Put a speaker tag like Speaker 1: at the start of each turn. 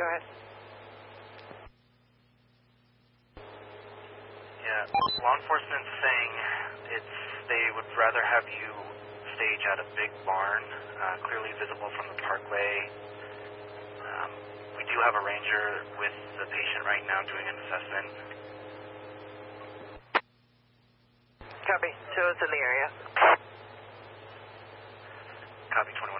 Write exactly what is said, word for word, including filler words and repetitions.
Speaker 1: Go ahead.
Speaker 2: Yeah, law enforcement's saying it's they would rather have you stage at a big barn, uh, clearly visible from the parkway. Um, we do have a ranger with the patient right now doing an assessment.
Speaker 1: Copy. Show us in the area.
Speaker 2: Copy twenty.